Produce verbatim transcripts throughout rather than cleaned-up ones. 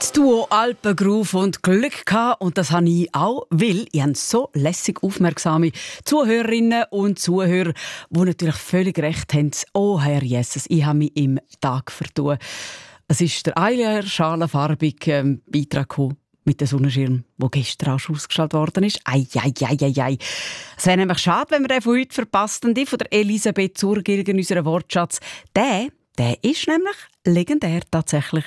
Das Duo Alpengroove und Glück gehabt, und das habe ich auch, weil ich habe so lässig aufmerksame Zuhörerinnen und Zuhörer, die natürlich völlig recht haben. Oh Herr Jesus, ich habe mich im Tag vertun. Es ist der Eiler schalenfarbige ähm, Beitrag gekommen mit dem Sonnenschirm, der gestern auch schon ausgestrahlt worden ist. Ei, ei, ei, ei, ei. Es wäre nämlich schade, wenn wir den von heute verpasst. Und die von der Elisabeth Zurgilgen, unserer Wortschatz, der, der ist nämlich legendär tatsächlich.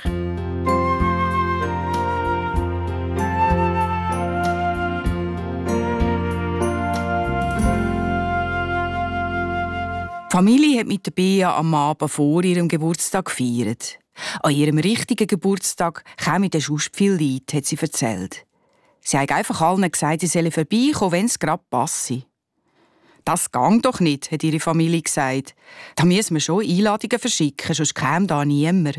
Die Familie hat mit der Bea am Abend vor ihrem Geburtstag gefeiert. An ihrem richtigen Geburtstag käme dann schon viel Leid, hat sie erzählt. Sie hat einfach allen gesagt, sie sollen vorbeikommen, wenn es gerade passe. «Das geht doch nicht», hat ihre Familie gesagt. «Da müssen wir schon Einladungen verschicken, sonst käme da niemand.»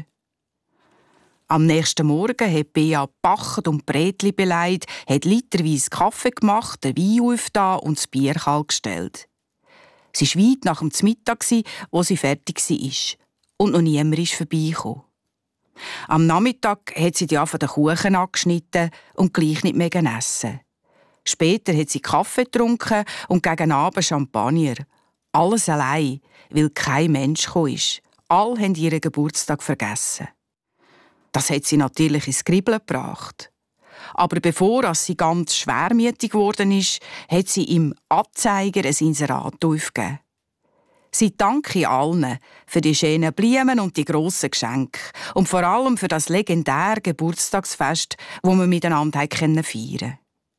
Am nächsten Morgen hat Bea gebacken und Brätli beleidigt, hat literweise Kaffee gemacht, den Wein aufgetan und das Bier kalt gestellt. Es war weit nach dem Mittag, als sie fertig war. Und noch niemand ist vorbeigekommen. Am Nachmittag hat sie die Anfang den Kuchen angeschnitten und gleich nicht mehr essen. Später hat sie Kaffee getrunken und gegen Abend Champagner. Alles allein, weil kein Mensch gekommen ist. Alle haben ihren Geburtstag vergessen. Das hat sie natürlich ins Kribbeln gebracht. Aber bevor sie ganz schwermütig geworden ist, hat sie im Abzeiger ein Inserat aufgegeben. Sie danke allen für die schönen Blumen und die grossen Geschenke und vor allem für das legendäre Geburtstagsfest, das wir miteinander feiern konnten.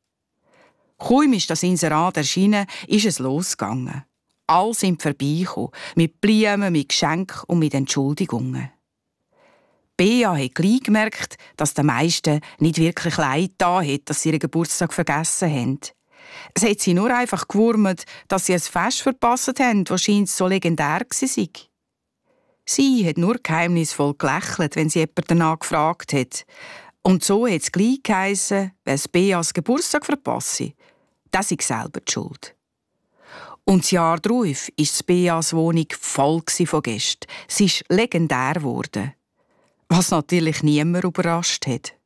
Kaum ist das Inserat erschienen, ist es losgegangen. Alle sind vorbeigekommen, mit Blumen, mit Geschenken und mit Entschuldigungen. Bea hat gleich gemerkt, dass den meisten nicht wirklich leid da hat, dass sie ihren Geburtstag vergessen haben. Es hat sie nur einfach gewurmt, dass sie ein Fest verpasst haben, das scheinbar so legendär war. Sie hat nur geheimnisvoll gelächelt, wenn sie jemand danach gefragt hat. Und so hat es gleich geheissen, wer es Beas Geburtstag verpasse, das ist selber die Schuld. Und das Jahr darauf war Beas Wohnung voll von Gästen. Sie ist legendär geworden. Was natürlich niemand überrascht hat.